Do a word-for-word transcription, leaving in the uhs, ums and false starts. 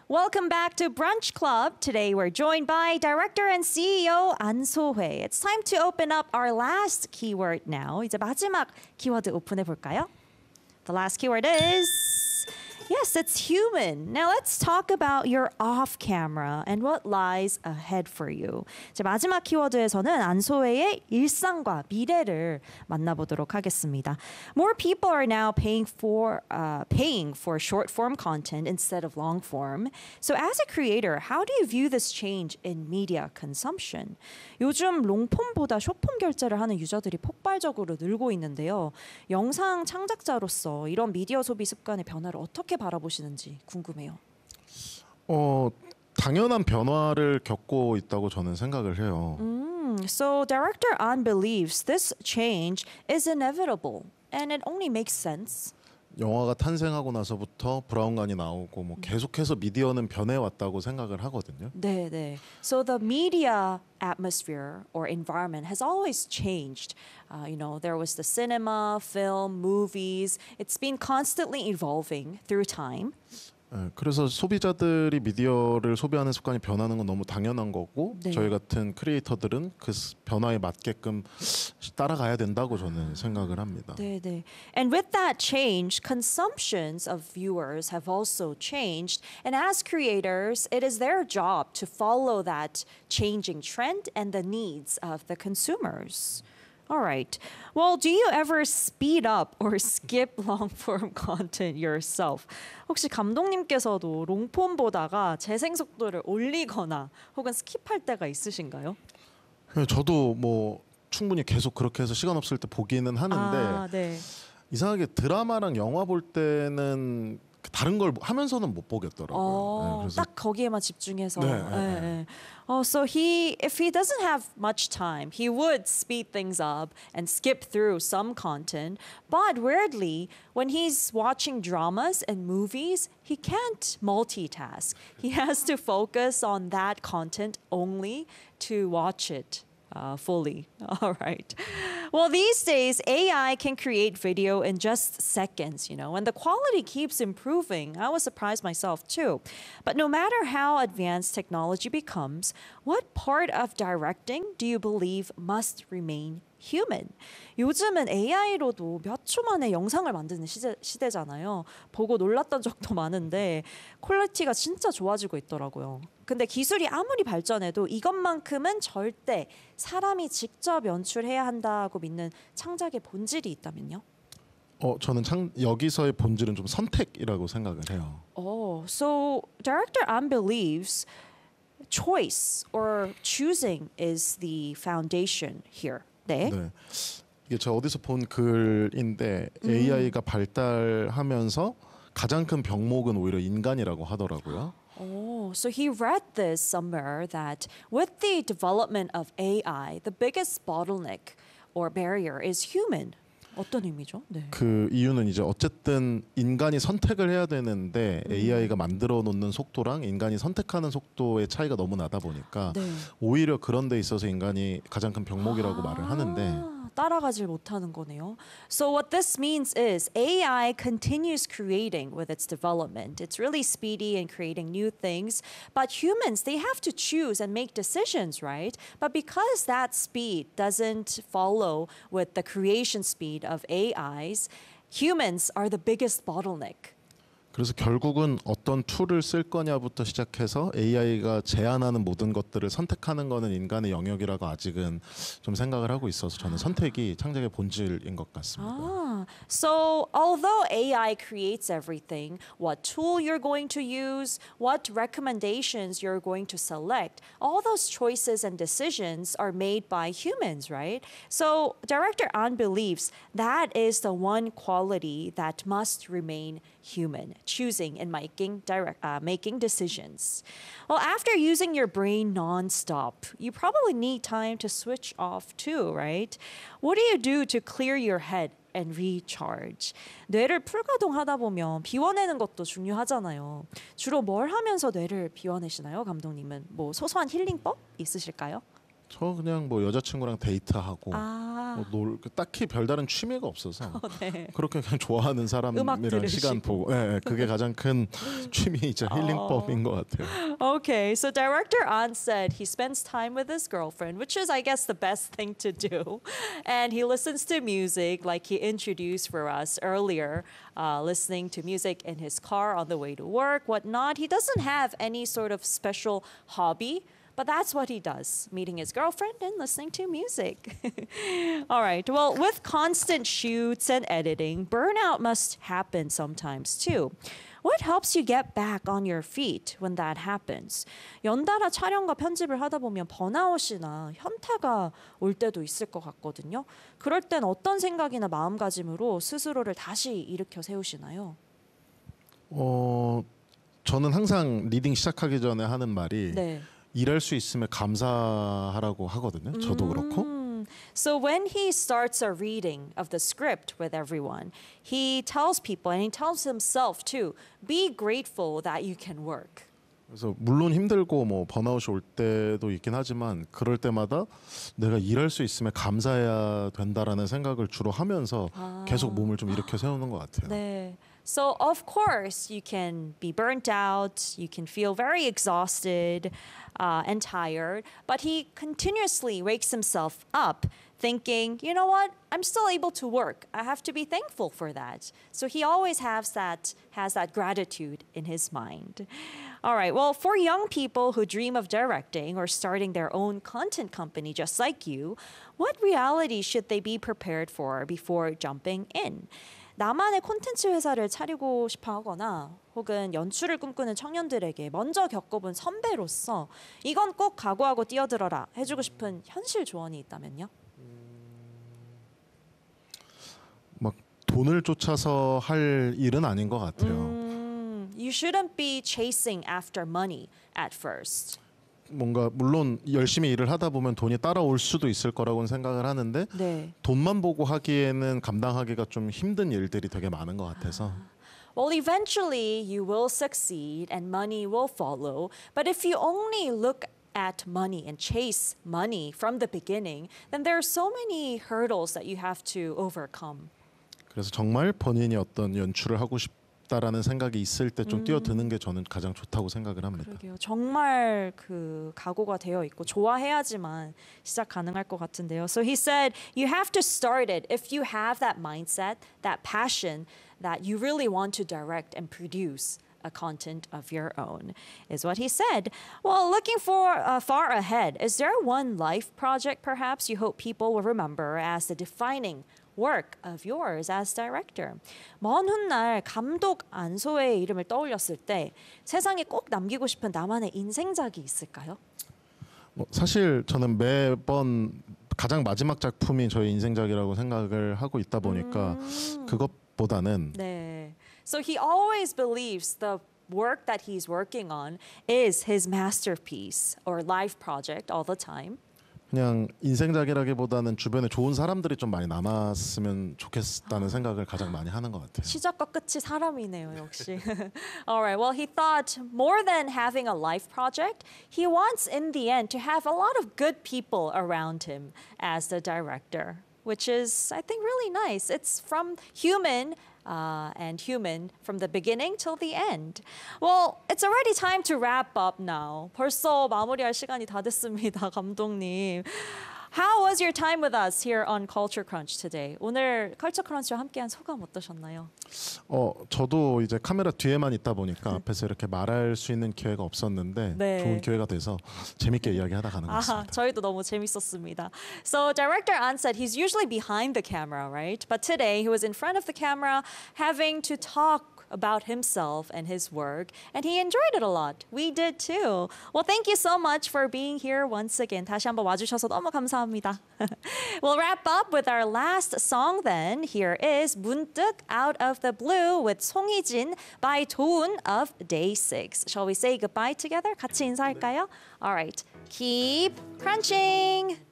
Welcome back to Brunch Club. Today we're joined by director and C E O An So-hye. It's time to open up our last keyword now. 이제 마지막 키워드 오픈해 볼까요? The last keyword is yes, it's human. Now let's talk about your off camera and what lies ahead for you. 자, 마지막 키워드에서는 안소혜의 일상과 미래를 만나보도록 하겠습니다. More people are now paying for uh, paying for short form content instead of long form. So as a creator, how do you view this change in media consumption? 요즘 롱폼보다 숏폼 결제를 하는 유저들이 폭발적으로 늘고 있는데요. 영상 창작자로서 이런 미디어 소비 습관의 변화를 어떻게 바라보시는지 궁금해요. 어, 당연한 변화를 겪고 있다고 저는 생각을 해요. Mm, so director An believes this change is inevitable and it only makes sense. 영화가 탄생하고 나서부터 브라운관이 나오고 뭐 계속해서 미디어는 변해왔다고 생각을 하거든요. 네, 네. So the media atmosphere or environment has always changed. Uh, you know, there was the cinema, film, movies. It's been constantly evolving through time. 네, 그래서 소비자들이 미디어를 소비하는 습관이 변하는 건 너무 당연한 거고 네. 저희 같은 크리에이터들은 그 변화에 맞게끔 따라가야 된다고 저는 생각을 합니다. 네, 네. And with that change, consumptions of viewers have also changed. And as creators, it is their job to follow that changing trend and the needs of the consumers. All right. Well, do you ever speed up or skip long form content yourself? 혹시 감독님께서도 롱폼 보다가 재생 속도를 올리거나 혹은 스킵할 때가 있으신가요? 저도 뭐 충분히 계속 그렇게 해서 시간 없을 때 보기는 하는데 아, 네. 이상하게 드라마랑 영화 볼 때는 다른 걸 하면서는 못 보겠더라고요. 어, 네, 그래서 딱 거기에만 집중해서. 네, 네, 네. 네. Oh, so he, if he doesn't have much time, he would speed things up and skip through some content. But weirdly, when he's watching dramas and movies, he can't multitask. He has to focus on that content only to watch it. Uh, fully. All right. Well, these days, A I can create video in just seconds, you know, and the quality keeps improving. I was surprised myself, too. But no matter how advanced technology becomes, what part of directing do you believe must remain human? 요즘은 에이아이로도 몇 초 만에 영상을 만드는 시대, 시대잖아요. 보고 놀랐던 적도 많은데 퀄리티가 진짜 좋아지고 있더라고요. 근데 기술이 아무리 발전해도 이것만큼은 절대 사람이 직접 연출해야 한다고 믿는 창작의 본질이 있다면요? 어 저는 창, 여기서의 본질은 좀 선택이라고 생각을 해요. Oh, so director An believes choice or choosing is the foundation here. 네. 네. 이게 저 어디서 본 글인데 음. 에이아이가 발달하면서 가장 큰 병목은 오히려 인간이라고 하더라고요. Oh, so he read this somewhere that with the development of A I, the biggest bottleneck or barrier is human. 어떤 의미죠? 네. 그 이유는 이제 어쨌든 인간이 선택을 해야 되는데 음. 에이아이가 만들어 놓는 속도랑 인간이 선택하는 속도의 차이가 너무 나다 보니까 네. 오히려 그런 데 있어서 인간이 가장 큰 병목이라고 말을 하는데 따라가질 못하는 거네요. So what this means is A I continues creating with its development. It's really speedy in creating new things, but humans, they have to choose and make decisions, right? But because that speed doesn't follow with the creation speed of A Is, humans are the biggest bottleneck. 그래서 결국은 어떤 툴을 쓸 거냐부터 시작해서 에이아이가 제안하는 모든 것들을 선택하는 거는 인간의 영역이라고 아직은 좀 생각을 하고 있어서 저는 선택이 창작의 본질인 것 같습니다. Ah, so although A I creates everything, what tool you're going to use, what recommendations you're going to select, all those choices and decisions are made by humans, right? So director An believes that is the one quality that must remain human, choosing and making direct uh, making decisions. Well, after using your brain nonstop, you probably need time to switch off too, right? What do you do to clear your head and recharge? 뇌를 풀가동하다 보면 비워내는 것도 중요하잖아요. 주로 뭘 하면서 뇌를 비워내시나요, 감독님은? 뭐 소소한 힐링법 있으실까요? 저 그냥 뭐 여자친구랑 데이트하고 아, 뭐 놀, 딱히 별다른 취미가 없어서 네. 그렇게 그냥 좋아하는 음악 사람이랑 들으시고. 시간 보고 예, 예, 그게 가장 큰 취미이자 힐링법인 것 같아요. Okay, so director An said he spends time with his girlfriend, which is, I guess, the best thing to do. And he listens to music, like he introduced for us earlier, uh, listening to music in his car on the way to work, whatnot. He doesn't have any sort of special hobby. But that's what he does, meeting his girlfriend and listening to music. All right. Well, with constant shoots and editing, burnout must happen sometimes too. What helps you get back on your feet when that happens? 연달아 촬영과 편집을 하다 보면 번아웃이나 현타가 올 때도 있을 것 같거든요. 그럴 땐 어떤 생각이나 마음가짐으로 스스로를 다시 일으켜 세우시나요? 어, 저는 항상 리딩 시작하기 전에 하는 말이 네. 일할 수 있으면 감사하라고 하거든요. 저도 그렇고. Mm. So when he starts a reading of the script with everyone, he tells people and he tells himself too, be grateful that you can work. 그래서 물론 힘들고 뭐 번아웃이 올 때도 있긴 하지만 그럴 때마다 내가 일할 수 있으면 감사해야 된다라는 생각을 주로 하면서 계속 몸을 좀 일으켜 세우는 것 같아요. 네. So of course you can be burnt out, you can feel very exhausted uh, and tired, but he continuously wakes himself up thinking, you know what, I'm still able to work. I have to be thankful for that. So he always has that has that gratitude in his mind. All right. Well, for young people who dream of directing or starting their own content company just like you, what reality should they be prepared for before jumping in? 나만의 콘텐츠 회사를 차리고 싶어 하거나 혹은 연출을 꿈꾸는 청년들에게 먼저 겪어본 선배로서 이건 꼭 각오하고 뛰어들어라 해주고 싶은 현실 조언이 있다면요? 막 돈을 쫓아서 할 일은 아닌 것 같아요. 음, you shouldn't be chasing after money at first. 뭔가 물론 열심히 일을 하다 보면 돈이 따라올 수도 있을 거라고는 생각을 하는데 네. 돈만 보고 하기에는 감당하기가 좀 힘든 일들이 되게 많은 것 같아서 Well, eventually you will succeed and money will follow. But if you only look at money and chase money from the beginning, then there are so many hurdles that you have to overcome. 그래서 정말 본인이 어떤 연출을 하고 싶다라는 생각이 있을 때 좀 뛰어드는 게 저는 가장 좋다고 생각을 합니다. 그러게요. 정말 그 각오가 되어 있고 좋아해야지만 시작 가능할 것 같은데요. So he said you have to start it if you have that mindset, that passion that you really want to direct and produce a content of your own, is what he said. Well, looking for uh, far ahead, is there one life project perhaps you hope people will remember as the defining work of yours as director? 먼 훗날 감독 안소의 이름을 떠올렸을 때 세상에 꼭 남기고 싶은 나만의 인생작이 있을까요? 뭐 사실 저는 매번 가장 마지막 작품이 저의 인생작이라고 생각을 하고 있다 보니까 그것보다는 네. So he always believes the work that he's working on is his masterpiece or life project all the time. 그냥 인생작이라기보다는 주변에 좋은 사람들이 좀 많이 남았으면 좋겠다는 생각을 가장 많이 하는 것 같아요. 시작과 끝이 사람이네요, 역시. All right. Well, he thought more than having a life project, he wants in the end to have a lot of good people around him as the director, which is, I think, really nice. It's from human uh, and human from the beginning till the end. Well, it's already time to wrap up now. 벌써 마무리할 시간이 다 됐습니다, 감독님. How was your time with us here on Culture Crunch today? 오늘 컬처 크런치와 함께한 소감 어떠셨나요? 어 저도 이제 카메라 뒤에만 있다 보니까 앞에서 이렇게 말할 수 있는 기회가 없었는데 네. 좋은 기회가 돼서 재밌게 이야기하다 가는 것 아하, 같습니다. 저희도 너무 재밌었습니다. So director An said he's usually behind the camera, right? But today he was in front of the camera having to talk about himself and his work, and he enjoyed it a lot. We did too. Well, thank you so much for being here once again. 다시 한번 와주셔서 너무 감사합니다. We'll wrap up with our last song then. Here is 문득 Out of the Blue with 송희진 by 도훈 of Day six. Shall we say goodbye together? 같이 인사할까요? All right. Keep crunching.